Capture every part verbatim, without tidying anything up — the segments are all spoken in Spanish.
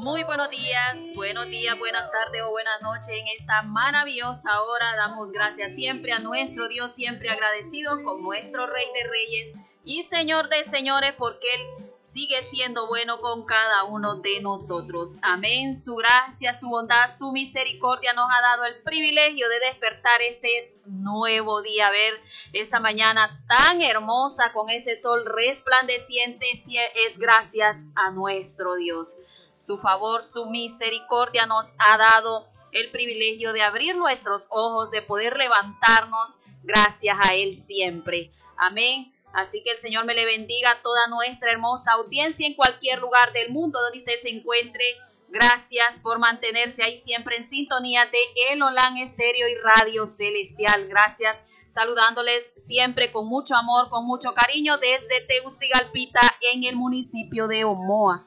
Muy buenos días, buenos días, buenas tardes o buenas noches. En esta maravillosa hora damos gracias siempre a nuestro Dios, siempre agradecidos con nuestro Rey de Reyes y Señor de Señores, porque Él sigue siendo bueno con cada uno de nosotros. Amén. Su gracia, su bondad, su misericordia nos ha dado el privilegio de despertar este nuevo día, ver esta mañana tan hermosa con ese sol resplandeciente. Es gracias a nuestro Dios. Su favor, su misericordia nos ha dado el privilegio de abrir nuestros ojos, de poder levantarnos gracias a Él siempre. Amén. Así que el Señor me le bendiga a toda nuestra hermosa audiencia en cualquier lugar del mundo donde usted se encuentre. Gracias por mantenerse ahí siempre en sintonía de El Olán Estéreo y Radio Celestial. Gracias. Saludándoles siempre con mucho amor, con mucho cariño desde Tegucigalpita en el municipio de Omoa.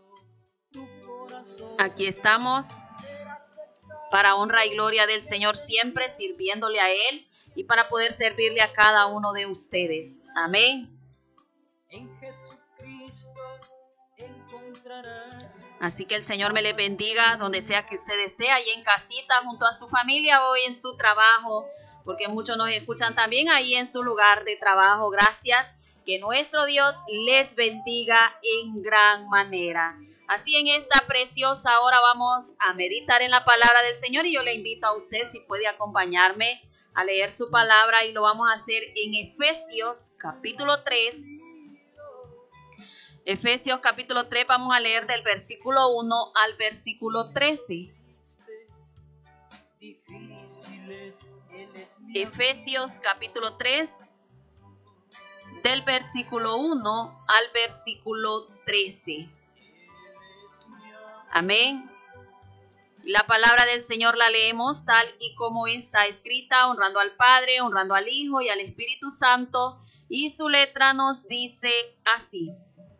Aquí estamos para honra y gloria del Señor, siempre sirviéndole a Él y para poder servirle a cada uno de ustedes. Amén. Así que el Señor me le bendiga donde sea que usted esté, ahí en casita, junto a su familia o en su trabajo, porque muchos nos escuchan también ahí en su lugar de trabajo. Gracias. Que nuestro Dios les bendiga en gran manera. Así en esta preciosa hora vamos a meditar en la palabra del Señor y yo le invito a usted si puede acompañarme a leer su palabra y lo vamos a hacer en Efesios capítulo tres. Efesios capítulo tres, vamos a leer del versículo uno al versículo trece. Efesios capítulo tres, del versículo uno al versículo trece. Amén. La palabra del Señor la leemos tal y como está escrita, honrando al Padre, honrando al Hijo y al Espíritu Santo. Y su letra nos dice así: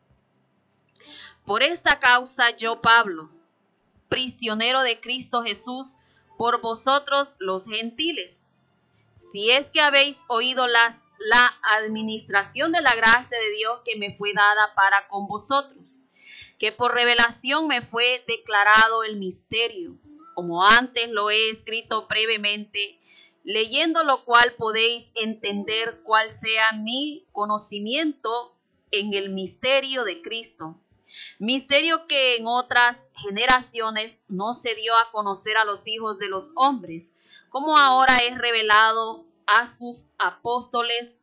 Por esta causa yo, Pablo, prisionero de Cristo Jesús, por vosotros los gentiles, si es que habéis oído las, la administración de la gracia de Dios que me fue dada para con vosotros, que por revelación me fue declarado el misterio, como antes lo he escrito brevemente, leyendo lo cual podéis entender cuál sea mi conocimiento en el misterio de Cristo. Misterio que en otras generaciones no se dio a conocer a los hijos de los hombres, como ahora es revelado a sus apóstoles,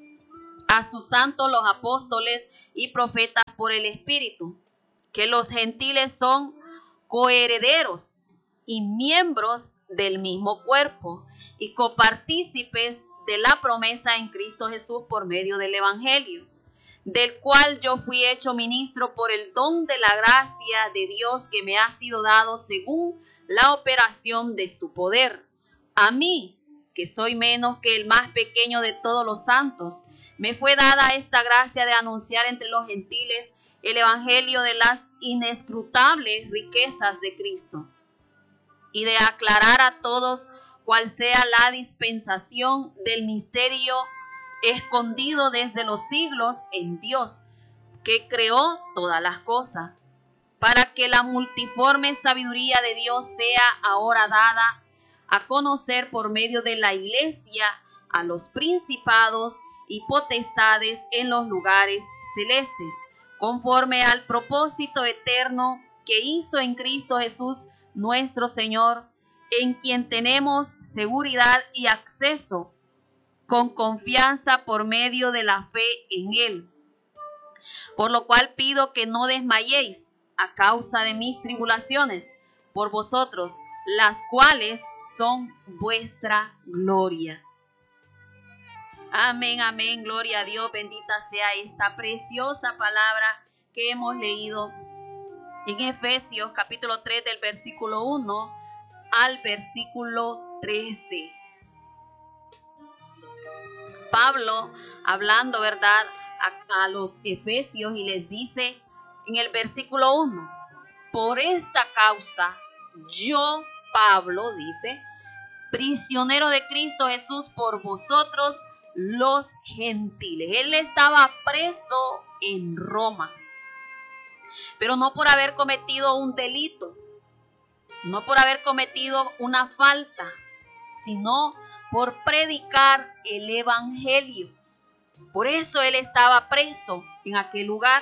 a sus santos los apóstoles y profetas por el Espíritu, que los gentiles son coherederos y miembros del mismo cuerpo y copartícipes de la promesa en Cristo Jesús por medio del Evangelio, del cual yo fui hecho ministro por el don de la gracia de Dios que me ha sido dado según la operación de su poder. A mí, que soy menos que el más pequeño de todos los santos, me fue dada esta gracia de anunciar entre los gentiles el evangelio de las inescrutables riquezas de Cristo y de aclarar a todos cuál sea la dispensación del misterio escondido desde los siglos en Dios, que creó todas las cosas, para que la multiforme sabiduría de Dios sea ahora dada a conocer por medio de la iglesia a los principados y potestades en los lugares celestes, conforme al propósito eterno que hizo en Cristo Jesús nuestro Señor, en quien tenemos seguridad y acceso con confianza por medio de la fe en Él. Por lo cual pido que no desmayéis a causa de mis tribulaciones por vosotros, las cuales son vuestra gloria. Amén, amén, gloria a Dios, bendita sea esta preciosa palabra que hemos leído en Efesios capítulo tres del versículo uno al versículo trece. Pablo hablando, ¿verdad?, a, a los efesios y les dice en el versículo uno, por esta causa yo, Pablo, dice, prisionero de Cristo Jesús por vosotros los gentiles. Él estaba preso en Roma. pero no por haber cometido un delito, no por haber cometido una falta, sino por predicar el evangelio. Por eso él estaba preso en aquel lugar.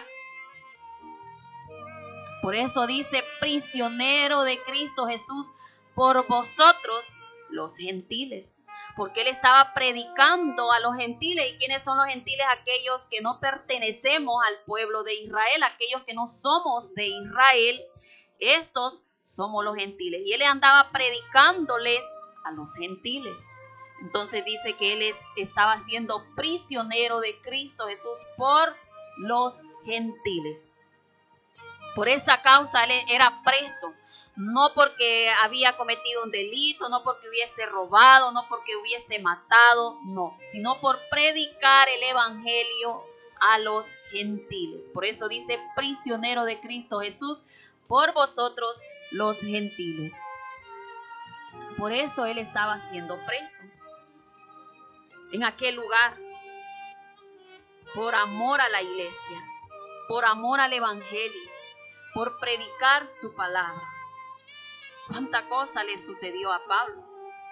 Por eso dice, prisionero de Cristo Jesús por vosotros los gentiles. Porque él estaba predicando a los gentiles. ¿Y quiénes son los gentiles? Aquellos que no pertenecemos al pueblo de Israel, aquellos que no somos de Israel. Estos somos los gentiles. Y él andaba predicándoles a los gentiles. Entonces dice que él es, estaba siendo prisionero de Cristo Jesús por los gentiles. Por esa causa él era preso, no porque había cometido un delito, no porque hubiese robado, no porque hubiese matado, no, sino por predicar el evangelio a los gentiles. Por eso dice, prisionero de Cristo Jesús, por vosotros los gentiles. Por eso él estaba siendo preso en aquel lugar, por amor a la iglesia, por amor al evangelio, por predicar su palabra. ¿Cuánta cosa le sucedió a Pablo?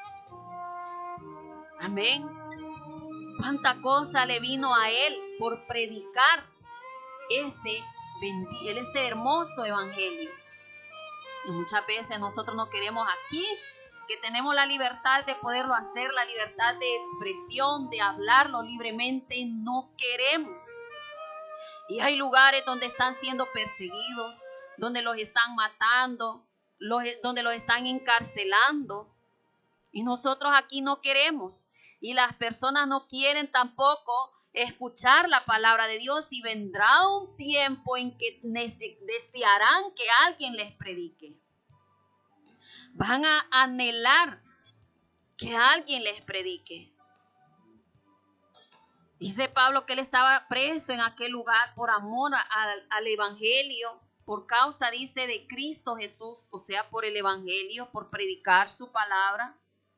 Amén. ¿Cuánta cosa le vino a él por predicar ese, ese hermoso evangelio? Y muchas veces nosotros no queremos aquí, que tenemos la libertad de poderlo hacer, la libertad de expresión, de hablarlo libremente, no queremos. Y hay lugares donde están siendo perseguidos, donde los están matando, los, donde los están encarcelando. Y nosotros aquí no queremos. Y las personas no quieren tampoco escuchar la palabra de Dios. Y vendrá un tiempo en que desearán que alguien les predique. Van a anhelar que alguien les predique. Dice Pablo que él estaba preso en aquel lugar por amor al, al evangelio. Por causa, dice, de Cristo Jesús, o sea, por el evangelio, por predicar su palabra.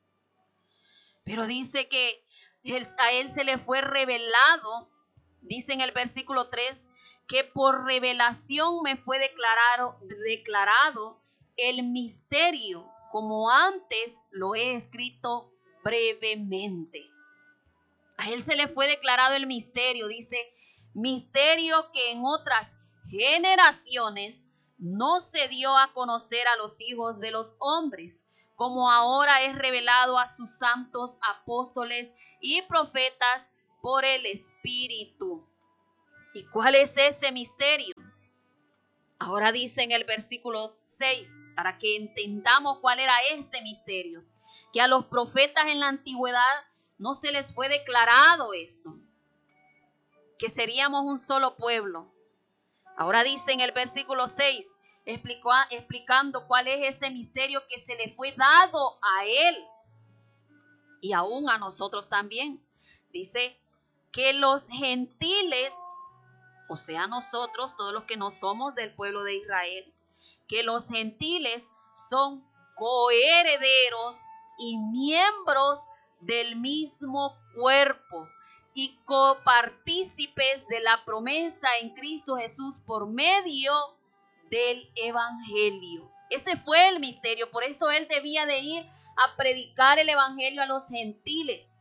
Pero dice que él, a él se le fue revelado, dice en el versículo tres, que por revelación me fue declarado, declarado el misterio, como antes lo he escrito brevemente. A él se le fue declarado el misterio, dice, misterio que en otras generaciones no se dio a conocer a los hijos de los hombres, como ahora es revelado a sus santos apóstoles y profetas por el Espíritu. ¿Y cuál es ese misterio? Ahora dice en el versículo seis, para que entendamos cuál era este misterio, que a los profetas en la antigüedad no se les fue declarado esto, que seríamos un solo pueblo. Ahora dice en el versículo seis, explicó, explicando cuál es este misterio que se le fue dado a él y aún a nosotros también. Dice que los gentiles, o sea nosotros, todos los que no somos del pueblo de Israel, que los gentiles son coherederos y miembros del mismo cuerpo y copartícipes de la promesa en Cristo Jesús por medio del evangelio. Ese fue el misterio, por eso él debía de ir a predicar el evangelio a los gentiles.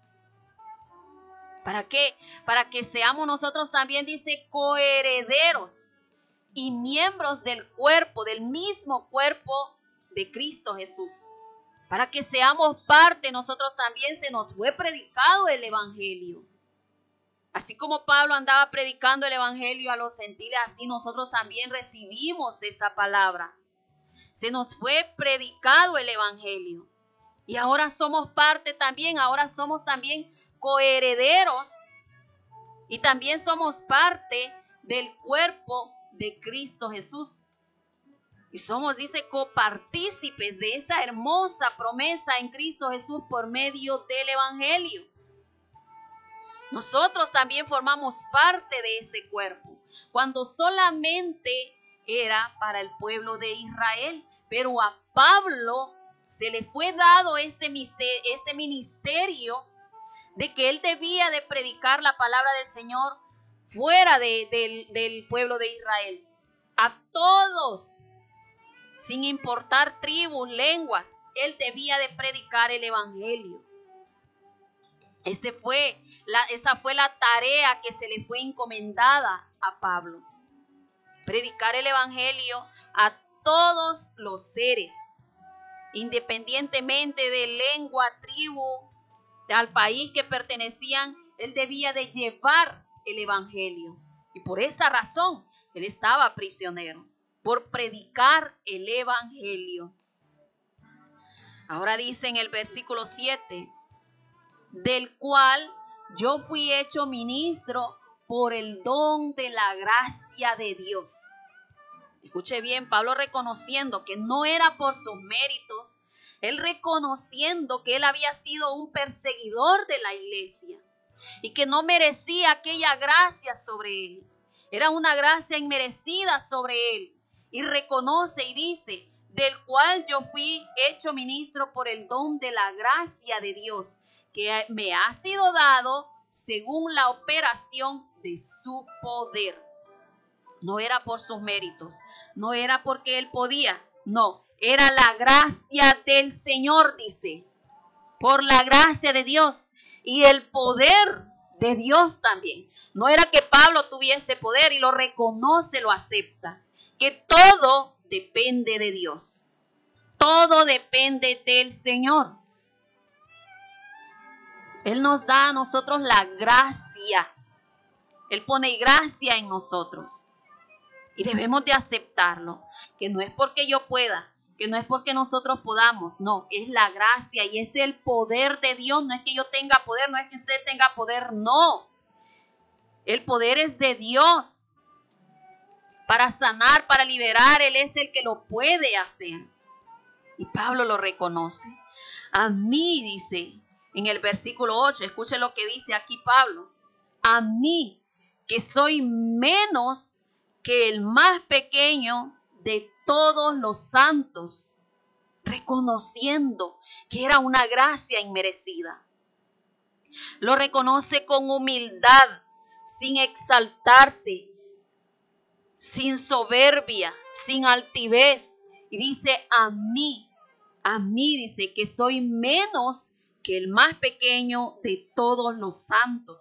¿Para qué? Para que seamos nosotros también, dice, coherederos y miembros del cuerpo, del mismo cuerpo de Cristo Jesús. Para que seamos parte, nosotros también se nos fue predicado el evangelio. Así como Pablo andaba predicando el evangelio a los gentiles, así nosotros también recibimos esa palabra. Se nos fue predicado el evangelio. Y ahora somos parte también, ahora somos también coherederos. Y también somos parte del cuerpo de Cristo Jesús. Y somos, dice, copartícipes de esa hermosa promesa en Cristo Jesús por medio del evangelio. Nosotros también formamos parte de ese cuerpo, cuando solamente era para el pueblo de Israel. Pero a Pablo se le fue dado este misterio, este ministerio de que él debía de predicar la palabra del Señor fuera de, del, del pueblo de Israel. A todos, sin importar tribus, lenguas, él debía de predicar el evangelio. Este fue la, esa fue la tarea que se le fue encomendada a Pablo. Predicar el evangelio a todos los seres, independientemente de lengua, tribu, al país que pertenecían, él debía de llevar el evangelio. Y por esa razón, él estaba prisionero, por predicar el evangelio. Ahora dice en el versículo siete, del cual yo fui hecho ministro por el don de la gracia de Dios. Escuche bien, Pablo reconociendo que no era por sus méritos, él reconociendo que él había sido un perseguidor de la iglesia y que no merecía aquella gracia sobre él. Era una gracia inmerecida sobre él. Y reconoce y dice, del cual yo fui hecho ministro por el don de la gracia de Dios, que me ha sido dado según la operación de su poder. No era por sus méritos, no era porque él podía, no, era la gracia del Señor, dice, por la gracia de Dios y el poder de Dios también. No era que Pablo tuviese poder y lo reconoce, lo acepta, que todo depende de Dios, todo depende del Señor. Él nos da a nosotros la gracia, Él pone gracia en nosotros. Y debemos de aceptarlo, que no es porque yo pueda, que no es porque nosotros podamos, no, es la gracia y es el poder de Dios. No es que yo tenga poder, no es que usted tenga poder, no. El poder es de Dios para sanar, para liberar. Él es el que lo puede hacer. Y Pablo lo reconoce. A mí, dice en el versículo ocho, escuche lo que dice aquí Pablo. A mí, que soy menos que el más pequeño de todos los santos, reconociendo que era una gracia inmerecida. Lo reconoce con humildad, sin exaltarse, sin soberbia, sin altivez. Y dice, a mí, a mí dice que soy menos que el más pequeño de todos los santos.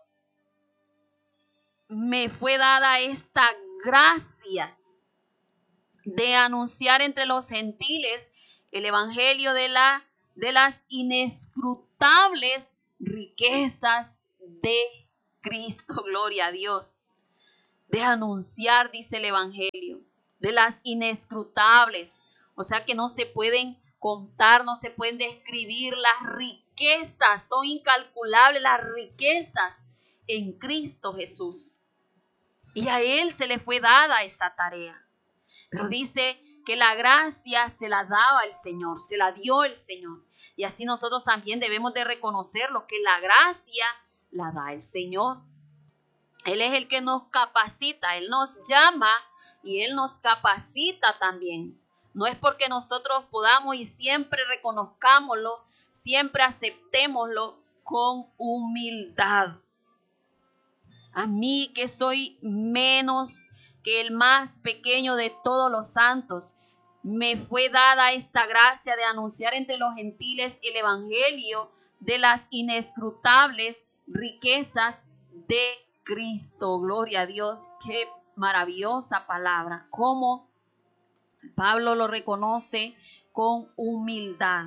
Me fue dada esta gracia de anunciar entre los gentiles el evangelio de, la, de las inescrutables riquezas de Cristo, gloria a Dios. De anunciar, dice el evangelio, de las inescrutables, o sea que no se pueden contar, no se pueden describir las riquezas, son incalculables las riquezas en Cristo Jesús. Y a él se le fue dada esa tarea. Pero dice que la gracia se la daba el Señor, se la dio el Señor. Y así nosotros también debemos de reconocerlo, que la gracia la da el Señor. Él es el que nos capacita, Él nos llama y Él nos capacita también. No es porque nosotros podamos y siempre reconozcámoslo, siempre aceptémoslo con humildad. A mí que soy menos que el más pequeño de todos los santos, me fue dada esta gracia de anunciar entre los gentiles el evangelio de las inescrutables riquezas de Cristo. Gloria a Dios, qué maravillosa palabra. Cómo Pablo lo reconoce con humildad.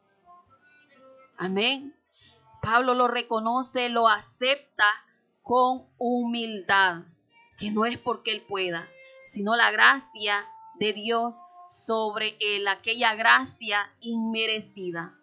Amén. Pablo lo reconoce, lo acepta con humildad, que no es porque él pueda, sino la gracia de Dios sobre él, aquella gracia inmerecida.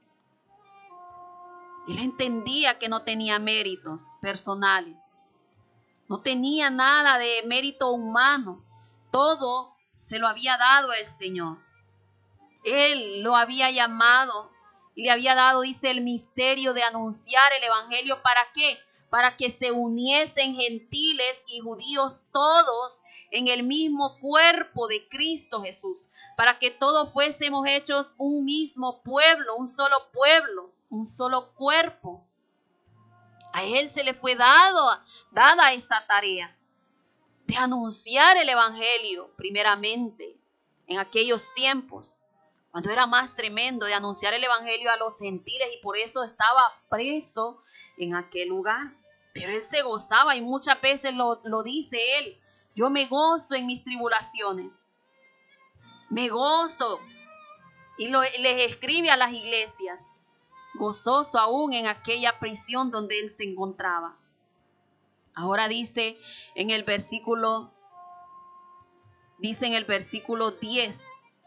Él entendía que no tenía méritos personales, no tenía nada de mérito humano, todo se lo había dado el Señor. Él lo había llamado y le había dado, dice, el misterio de anunciar el evangelio. ¿Para qué? Para que se uniesen gentiles y judíos todos en el mismo cuerpo de Cristo Jesús, para que todos fuésemos hechos un mismo pueblo, un solo pueblo, un solo cuerpo. A él se le fue dado, dada esa tarea. de anunciar el evangelio primeramente en aquellos tiempos, cuando era más tremendo, de anunciar el evangelio a los gentiles, y por eso estaba preso en aquel lugar. Pero él se gozaba, y muchas veces lo, lo dice él: yo me gozo en mis tribulaciones, me gozo. Y lo, les escribe a las iglesias, gozoso aún en aquella prisión donde él se encontraba. Ahora dice en el versículo, dice en el versículo diez,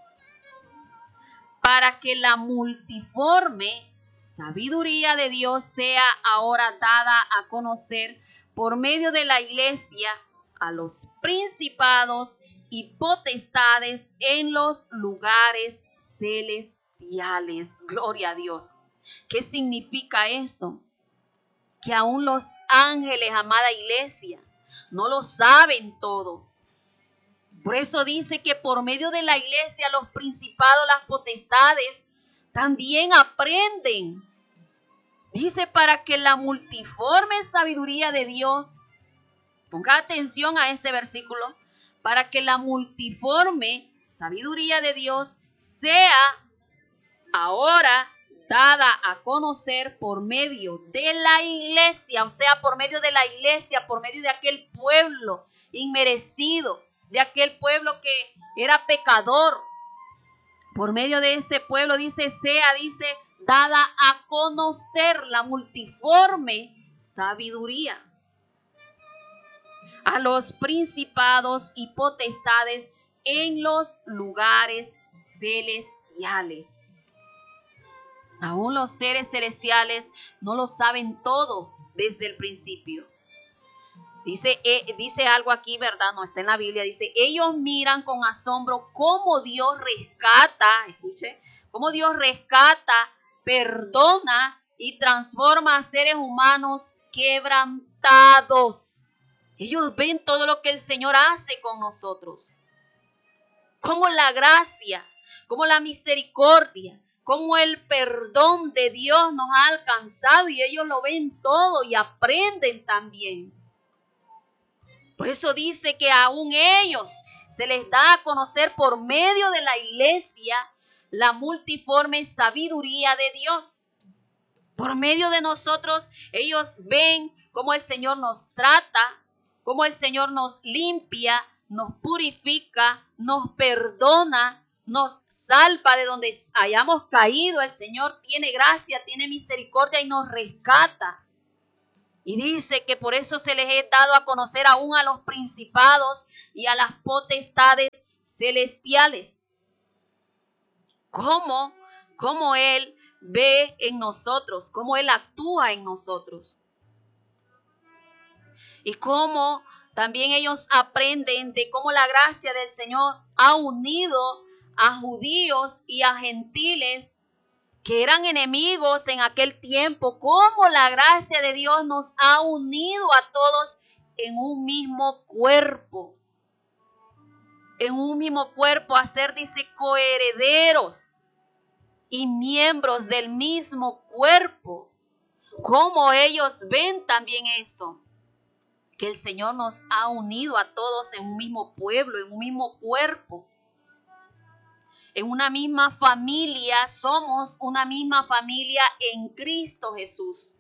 para que la multiforme sabiduría de Dios sea ahora dada a conocer por medio de la iglesia a los principados y potestades en los lugares celestiales. Gloria a Dios. ¿Qué significa esto? Que aún los ángeles, amada iglesia, no lo saben todo. Por eso dice que por medio de la iglesia los principados, las potestades, también aprenden. Dice, para que la multiforme sabiduría de Dios, ponga atención a este versículo, para que la multiforme sabiduría de Dios sea ahora dada a conocer por medio de la iglesia, o sea, por medio de la iglesia, por medio de aquel pueblo inmerecido, de aquel pueblo que era pecador. Por medio de ese pueblo, dice, sea, dice, dada a conocer la multiforme sabiduría a los principados y potestades en los lugares celestiales. Aún los seres celestiales no lo saben todo desde el principio. Dice, eh, dice algo aquí, ¿verdad? No está en la Biblia. Dice, ellos miran con asombro cómo Dios rescata, escuche, cómo Dios rescata, perdona y transforma a seres humanos quebrantados. Ellos ven todo lo que el Señor hace con nosotros. Como la gracia, como la misericordia, como el perdón de Dios nos ha alcanzado, y ellos lo ven todo y aprenden también. Por eso dice que aún ellos se les da a conocer por medio de la iglesia la multiforme sabiduría de Dios. Por medio de nosotros ellos ven cómo el Señor nos trata, cómo el Señor nos limpia, nos purifica, nos perdona, nos salva de donde hayamos caído. El Señor tiene gracia, tiene misericordia y nos rescata. Y dice que por eso se les he dado a conocer aún a los principados y a las potestades celestiales. ¿Cómo? ¿Cómo Él ve en nosotros? ¿Cómo Él actúa en nosotros? Y cómo también ellos aprenden de cómo la gracia del Señor ha unido a judíos y a gentiles que eran enemigos en aquel tiempo, cómo la gracia de Dios nos ha unido a todos en un mismo cuerpo. En un mismo cuerpo, a ser, dice, coherederos y miembros del mismo cuerpo. Cómo ellos ven también eso, que el Señor nos ha unido a todos en un mismo pueblo, en un mismo cuerpo. En una misma familia, somos una misma familia en Cristo Jesús.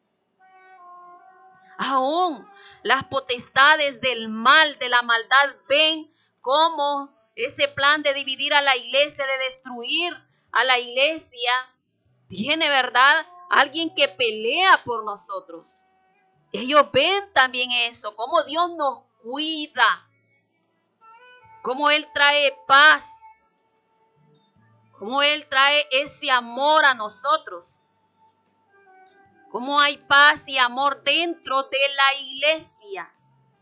Aún las potestades del mal, de la maldad, ven cómo ese plan de dividir a la iglesia, de destruir a la iglesia, tiene, ¿verdad?, alguien que pelea por nosotros. Ellos ven también eso, cómo Dios nos cuida, cómo Él trae paz, cómo Él trae ese amor a nosotros. Cómo hay paz y amor dentro de la iglesia.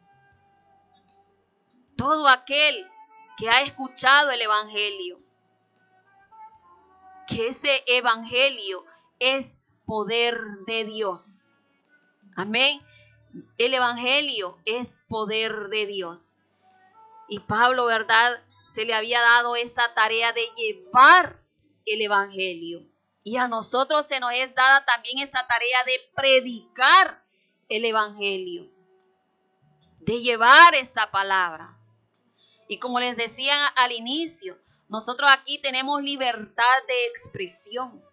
Todo aquel que ha escuchado el evangelio, que ese evangelio es poder de Dios. Amén. El evangelio es poder de Dios. Y Pablo, ¿verdad?, se le había dado esa tarea de llevar el evangelio. Y a nosotros se nos es dada también esa tarea de predicar el evangelio. de llevar esa palabra. Y como les decía al inicio, nosotros aquí tenemos libertad de expresión.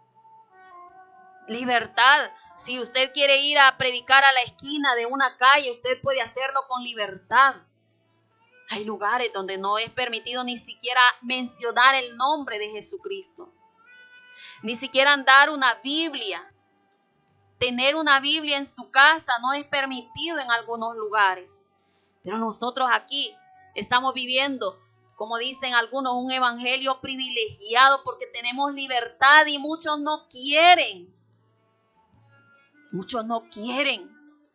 Libertad. Si usted quiere ir a predicar a la esquina de una calle, usted puede hacerlo con libertad. Hay lugares donde no es permitido ni siquiera mencionar el nombre de Jesucristo. Ni siquiera andar una Biblia. Tener una Biblia en su casa no es permitido en algunos lugares. Pero nosotros aquí estamos viviendo, como dicen algunos, un evangelio privilegiado porque tenemos libertad y muchos no quieren. Muchos no quieren.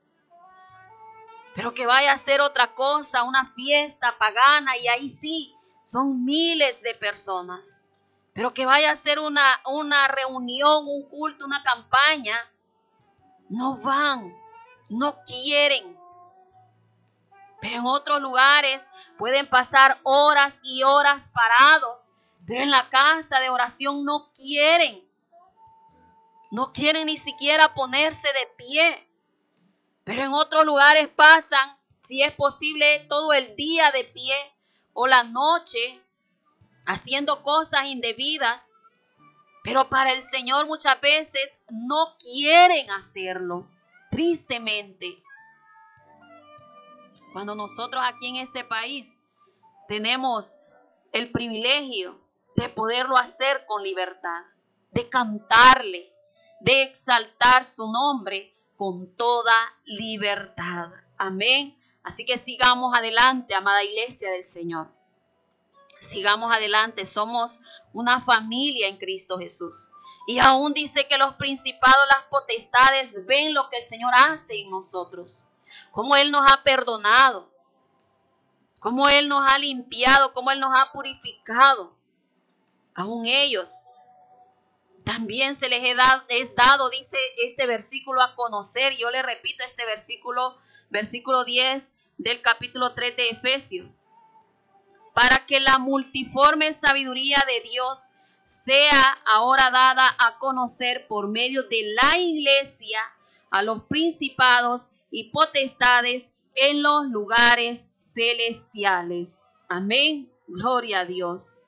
Pero que vaya a hacer otra cosa, una fiesta pagana, y ahí sí, son miles de personas. Pero que vaya a hacer una, una reunión, un culto, una campaña, no van, no quieren. Pero en otros lugares pueden pasar horas y horas parados, pero en la casa de oración no quieren. No quieren ni siquiera ponerse de pie. Pero en otros lugares pasan, si es posible, todo el día de pie o la noche haciendo cosas indebidas. Pero para el Señor muchas veces no quieren hacerlo, tristemente. Cuando nosotros aquí en este país tenemos el privilegio de poderlo hacer con libertad, de cantarle, de exaltar su nombre con toda libertad. Amén. Así que sigamos adelante, amada iglesia del Señor. Sigamos adelante. Somos una familia en Cristo Jesús. Y aún dice que los principados, las potestades ven lo que el Señor hace en nosotros. Cómo Él nos ha perdonado. Cómo Él nos ha limpiado. Cómo Él nos ha purificado. Aún ellos también se les es dado, dice este versículo, a conocer. Yo le repito este versículo, versículo diez del capítulo tres de Efesios. Para que la multiforme sabiduría de Dios sea ahora dada a conocer por medio de la iglesia a los principados y potestades en los lugares celestiales. Amén. Gloria a Dios.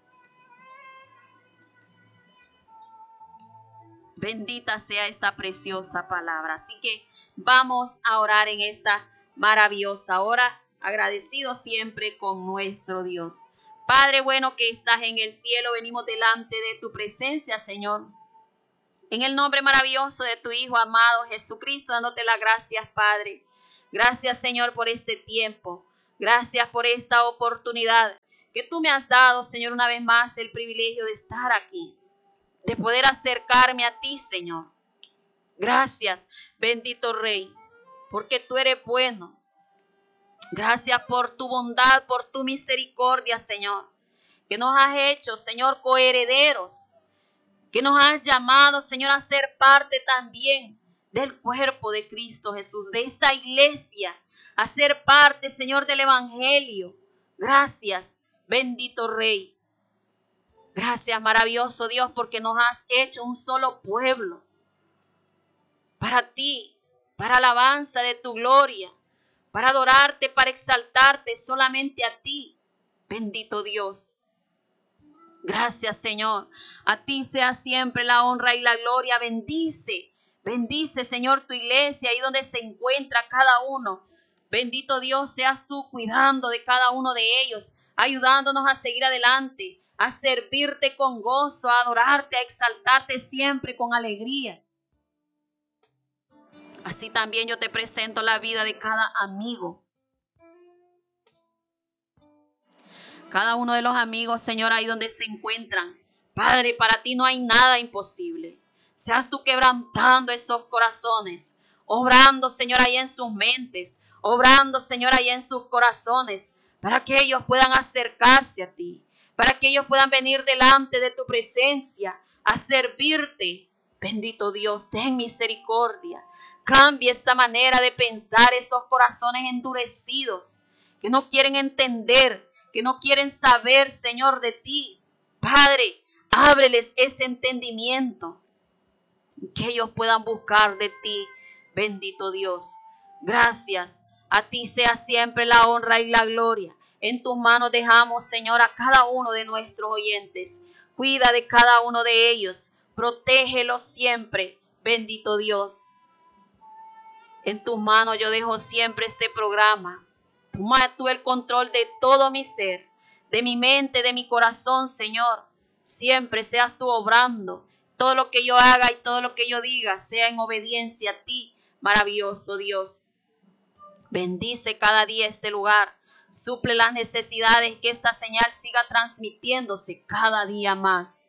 Bendita sea esta preciosa palabra. Así que vamos a orar en esta maravillosa hora, agradecidos siempre con nuestro Dios. Padre bueno que estás en el cielo, venimos delante de tu presencia, Señor. En el nombre maravilloso de tu Hijo amado Jesucristo, dándote las gracias, Padre. Gracias, Señor, por este tiempo. Gracias por esta oportunidad que tú me has dado, Señor, una vez más el privilegio de estar aquí, de poder acercarme a ti, Señor. Gracias, bendito Rey, porque tú eres bueno. Gracias por tu bondad, por tu misericordia, Señor, que nos has hecho, Señor, coherederos, que nos has llamado, Señor, a ser parte también del cuerpo de Cristo Jesús, de esta iglesia, a ser parte, Señor, del evangelio. Gracias, bendito Rey. Gracias, maravilloso Dios, porque nos has hecho un solo pueblo para ti, para alabanza de tu gloria, para adorarte, para exaltarte solamente a ti, bendito Dios. Gracias, Señor. A ti sea siempre la honra y la gloria. Bendice, bendice, Señor, tu iglesia, ahí donde se encuentra cada uno. Bendito Dios, seas tú cuidando de cada uno de ellos, ayudándonos a seguir adelante, a servirte con gozo, a adorarte, a exaltarte siempre con alegría. Así también yo te presento la vida de cada amigo. Cada uno de los amigos, Señor, ahí donde se encuentran. Padre, para ti no hay nada imposible. Seas tú quebrantando esos corazones, obrando, Señor, ahí en sus mentes, obrando, Señor, ahí en sus corazones, para que ellos puedan acercarse a ti, para que ellos puedan venir delante de tu presencia a servirte. Bendito Dios, ten misericordia. Cambia esa manera de pensar, esos corazones endurecidos que no quieren entender, que no quieren saber, Señor, de ti. Padre, ábreles ese entendimiento, que ellos puedan buscar de ti. Bendito Dios. Gracias, A ti sea siempre la honra y la gloria. En tus manos dejamos, Señor, a cada uno de nuestros oyentes. Cuida de cada uno de ellos. Protégelos siempre, bendito Dios. En tus manos yo dejo siempre este programa. Toma tú el control de todo mi ser, de mi mente, de mi corazón, Señor. Siempre seas tú obrando. Todo lo que yo haga y todo lo que yo diga sea en obediencia a ti, maravilloso Dios. Bendice cada día este lugar. Suple las necesidades, que esta señal siga transmitiéndose cada día más.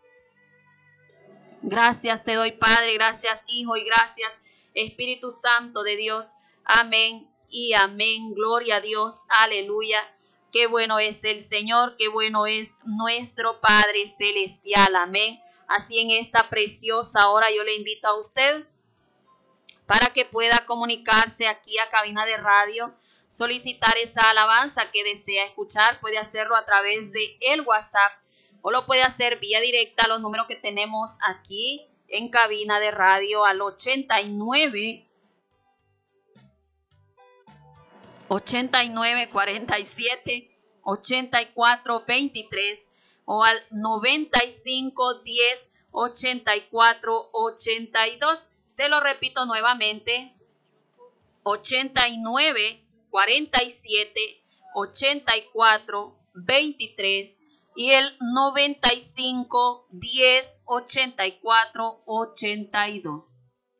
Gracias te doy, Padre, gracias, Hijo, y gracias, Espíritu Santo de Dios. Amén y amén. Gloria a Dios. Aleluya. Qué bueno es el Señor, qué bueno es nuestro Padre Celestial. Amén. Así en esta preciosa hora yo le invito a usted para que pueda comunicarse aquí a cabina de radio, solicitar esa alabanza que desea escuchar. Puede hacerlo a través de el WhatsApp o lo puede hacer vía directa a los números que tenemos aquí en cabina de radio al ochenta y nueve, ochenta y nueve, cuarenta y siete, ochenta y cuatro, veintitrés o al noventa y cinco, diez, ochenta y cuatro, ochenta y dos. Se lo repito nuevamente, ochenta y nueve, cuarenta y siete, ochenta y cuatro, veintitrés y el noventa y cinco, diez, ochenta y cuatro, ochenta y dos.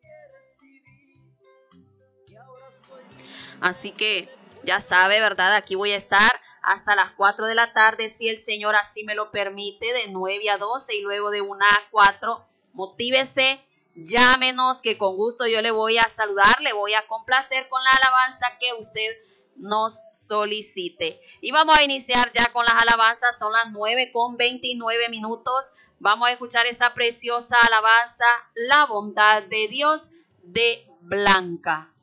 Así que ya sabe, ¿verdad? Aquí voy a estar hasta las cuatro de la tarde, si el Señor así me lo permite, de nueve a doce y luego de una a cuatro. Motívese, llámenos, que con gusto yo le voy a saludar, le voy a complacer con la alabanza que usted nos solicite. Y vamos a iniciar ya con las alabanzas. Son las nueve con veintinueve minutos. Vamos a escuchar esa preciosa alabanza, La bondad de Dios, de Blanca.